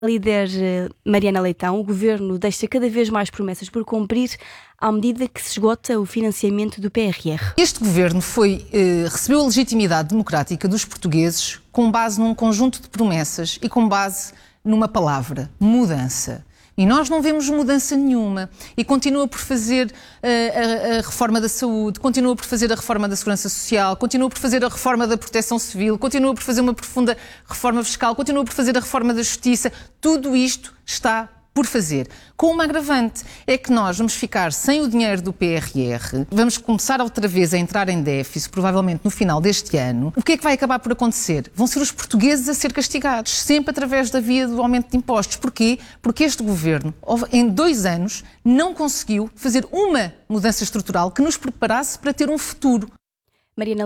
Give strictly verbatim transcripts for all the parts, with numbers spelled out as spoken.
Líder eh, Mariana Leitão, o Governo deixa cada vez mais promessas por cumprir à medida que se esgota o financiamento do P R R. Este Governo foi, eh, recebeu a legitimidade democrática dos portugueses com base num conjunto de promessas e com base numa palavra: mudança. E nós não vemos mudança nenhuma. E continua por fazer uh, a, a reforma da saúde, continua por fazer a reforma da segurança social, continua por fazer a reforma da proteção civil, continua por fazer uma profunda reforma fiscal, continua por fazer a reforma da justiça. Tudo isto está por fazer. Com uma agravante, é que nós vamos ficar sem o dinheiro do P R R, vamos começar outra vez a entrar em déficit, provavelmente no final deste ano. O que é que vai acabar por acontecer? Vão ser os portugueses a ser castigados, sempre através da via do aumento de impostos. Porquê? Porque este Governo, em dois anos, não conseguiu fazer uma mudança estrutural que nos preparasse para ter um futuro. Mariana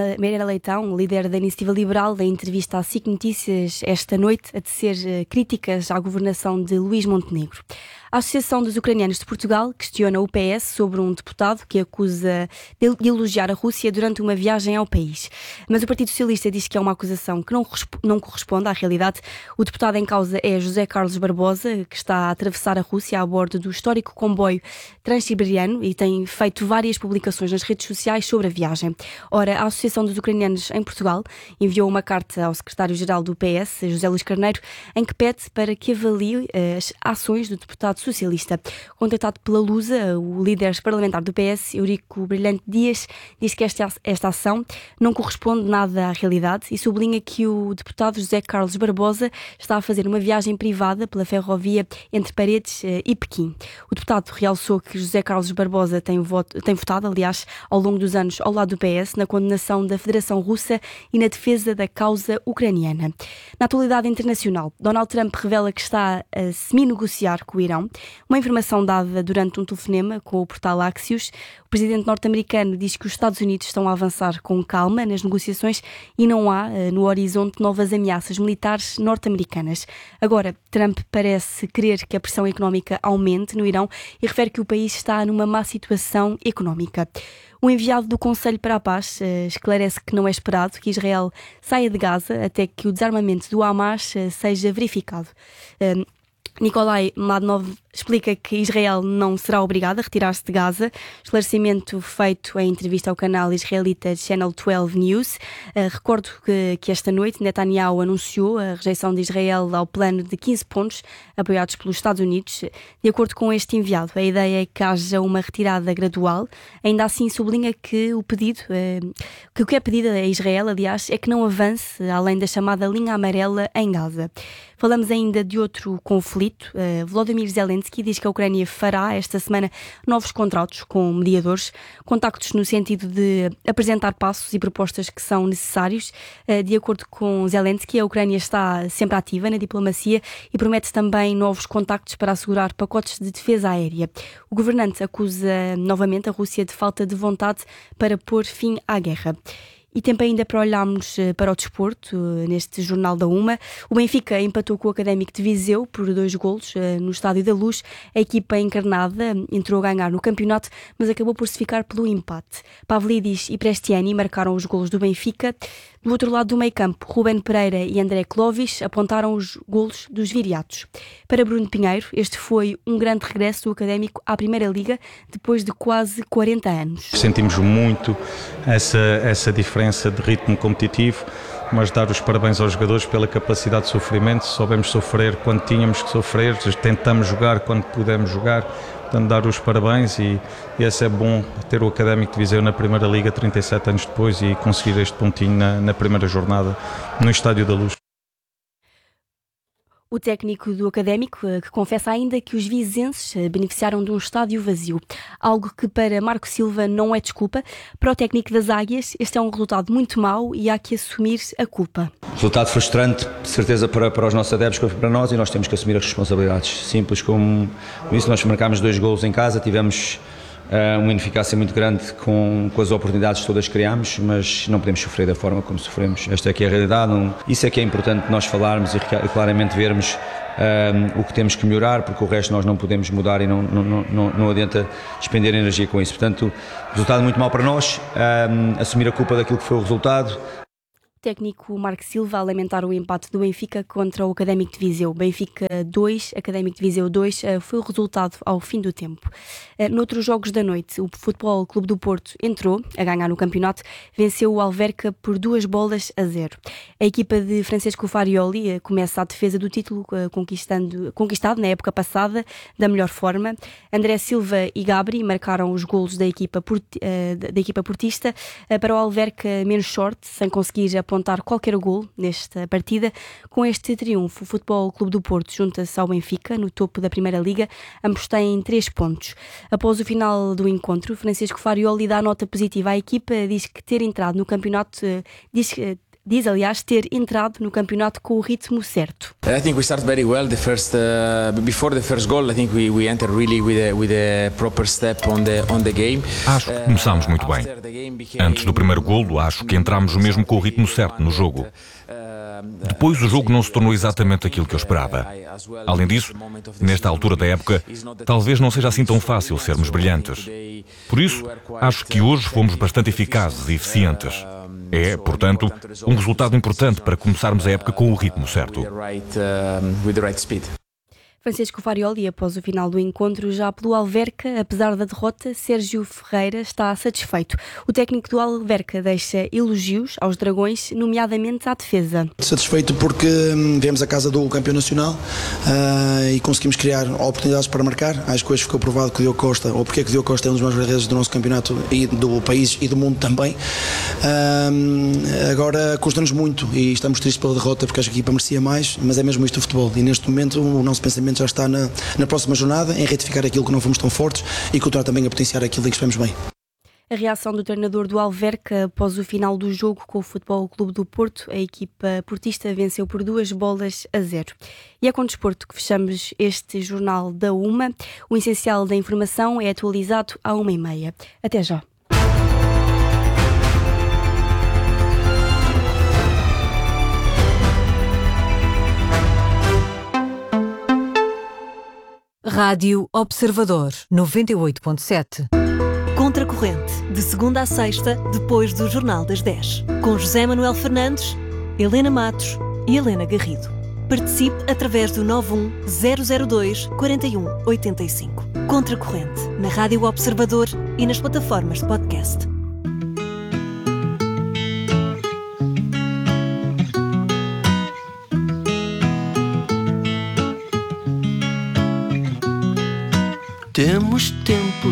Leitão, líder da Iniciativa Liberal, da entrevista à S I C Notícias esta noite, a tecer críticas à governação de Luís Montenegro. A Associação dos Ucranianos de Portugal questiona o P S sobre um deputado que acusa de elogiar a Rússia durante uma viagem ao país. Mas o Partido Socialista diz que é uma acusação que não, não corresponde à realidade. O deputado em causa é José Carlos Barbosa, que está a atravessar a Rússia a bordo do histórico comboio Transsiberiano e tem feito várias publicações nas redes sociais sobre a viagem. Ora, a Associação dos Ucranianos em Portugal enviou uma carta ao secretário-geral do P S, José Luís Carneiro, em que pede para que avalie as ações do deputado socialista. Contactado pela Lusa, o líder parlamentar do P S, Eurico Brilhante Dias, diz que esta, esta ação não corresponde nada à realidade e sublinha que o deputado José Carlos Barbosa está a fazer uma viagem privada pela ferrovia entre Paredes e Pequim. O deputado realçou que José Carlos Barbosa tem, voto, tem votado, aliás, ao longo dos anos ao lado do P S, na condenação da Federação Russa e na defesa da causa ucraniana. Na atualidade internacional, Donald Trump revela que está a semi-negociar com o Irão. Uma informação dada durante um telefonema com o portal Axios. O presidente norte-americano diz que os Estados Unidos estão a avançar com calma nas negociações e não há no horizonte novas ameaças militares norte-americanas. Agora, Trump parece querer que a pressão económica aumente no Irão e refere que o país está numa má situação económica. O enviado do Conselho para a Paz uh, esclarece que não é esperado que Israel saia de Gaza até que o desarmamento do Hamas uh, seja verificado. Uh, Nikolai Mladinov explica que Israel não será obrigado a retirar-se de Gaza. Esclarecimento feito em entrevista ao canal israelita Channel doze News. Uh, recordo que, que esta noite Netanyahu anunciou a rejeição de Israel ao plano de quinze pontos apoiados pelos Estados Unidos. De acordo com este enviado, a ideia é que haja uma retirada gradual. Ainda assim sublinha que o pedido, uh, que o que é pedido a Israel, aliás, é que não avance além da chamada linha amarela em Gaza. Falamos ainda de outro conflito. Uh, Volodymyr Zelensky diz que a Ucrânia fará esta semana novos contratos com mediadores, contactos no sentido de apresentar passos e propostas que são necessários. Uh, de acordo com Zelensky, a Ucrânia está sempre ativa na diplomacia e promete também novos contactos para assegurar pacotes de defesa aérea. O governante acusa novamente a Rússia de falta de vontade para pôr fim à guerra. E tempo ainda para olharmos para o desporto, neste Jornal da Uma. O Benfica empatou com o Académico de Viseu por dois golos no Estádio da Luz. A equipa encarnada entrou a ganhar no campeonato, mas acabou por se ficar pelo empate. Pavlidis e Prestiani marcaram os golos do Benfica. Do outro lado do meio-campo, Ruben Pereira e André Clovis apontaram os golos dos viriatos. Para Bruno Pinheiro, este foi um grande regresso do Académico à Primeira Liga depois de quase quarenta anos. Sentimos muito essa, essa diferença de ritmo competitivo, mas dar os parabéns aos jogadores pela capacidade de sofrimento. Soubemos sofrer quando tínhamos que sofrer, tentamos jogar quando pudemos jogar. Portanto, dar os parabéns e, e esse é bom ter o Académico de Viseu na Primeira Liga trinta e sete anos depois e conseguir este pontinho na, na primeira jornada no Estádio da Luz. O técnico do Académico, que confessa ainda que os vizenses beneficiaram de um estádio vazio. Algo que para Marco Silva não é desculpa. Para o técnico das Águias, este é um resultado muito mau e há que assumir a culpa. Resultado frustrante, de certeza, para, para os nossos adeptos, para nós, e nós temos que assumir as responsabilidades. Simples como isso, nós marcámos dois golos em casa, tivemos uh, uma ineficácia muito grande com, com as oportunidades todas que criámos, mas não podemos sofrer da forma como sofremos. Esta é que é a realidade, não, isso é que é importante nós falarmos e, e claramente vermos um, o que temos que melhorar, porque o resto nós não podemos mudar e não, não, não, não adianta despender energia com isso. Portanto, resultado muito mau para nós, um, assumir a culpa daquilo que foi o resultado. O técnico Marco Silva a lamentar o empate do Benfica contra o Académico de Viseu. Benfica dois, Académico de Viseu dois foi o resultado ao fim do tempo. Noutros jogos da noite, o Futebol Clube do Porto entrou a ganhar no campeonato, venceu o Alverca por duas bolas a zero. A equipa de Francesco Farioli começa a defesa do título conquistando, conquistado na época passada da melhor forma. André Silva e Gabri marcaram os golos da equipa, da equipa portista. Para o Alverca menos sorte, sem conseguir apontar qualquer gol nesta partida. Com este triunfo, o Futebol Clube do Porto junta-se ao Benfica no topo da Primeira Liga, ambos têm três pontos. Após o final do encontro, Francesco Farioli dá nota positiva à equipa, diz que ter entrado no campeonato, diz que Diz, aliás, ter entrado no campeonato com o ritmo certo. I think we start very well. The first, uh, before the first goal, I think we we entered really with a with a proper step on the on the game. Acho que começámos muito bem. Antes do primeiro golo, acho que entramos mesmo com o ritmo certo no jogo. Depois o jogo não se tornou exatamente aquilo que eu esperava. Além disso, nesta altura da época, talvez não seja assim tão fácil sermos brilhantes. Por isso, acho que hoje fomos bastante eficazes e eficientes. É, portanto, um resultado importante para começarmos a época com o ritmo certo. Francisco Farioli, após o final do encontro, já pelo Alverca, apesar da derrota, Sérgio Ferreira está satisfeito. O técnico do Alverca deixa elogios aos Dragões, nomeadamente à defesa. Satisfeito porque viemos à casa do campeão nacional uh, e conseguimos criar oportunidades para marcar. Acho que hoje ficou provado que o Diogo Costa, ou porque é que o Diogo Costa é um dos maiores guarda-redes do nosso campeonato e do país e do mundo também. Uh, agora custa-nos muito e estamos tristes pela derrota porque acho que a equipa merecia mais, mas é mesmo isto o futebol e neste momento o nosso pensamento já está na, na próxima jornada, em retificar aquilo que não fomos tão fortes e continuar também a potenciar aquilo em que estivemos bem. A reação do treinador do Alverca após o final do jogo com o Futebol Clube do Porto, a equipa portista venceu por duas bolas a zero. E é com o desporto que fechamos este jornal da Uma. O essencial da informação é atualizado à uma e meia. Até já. Rádio Observador, noventa e oito ponto sete. Contracorrente, de segunda a sexta, depois do Jornal das dez. Com José Manuel Fernandes, Helena Matos e Helena Garrido. Participe através do nove um zero zero dois quatro um oito cinco. Contracorrente, na Rádio Observador e nas plataformas de podcast. Temos tempo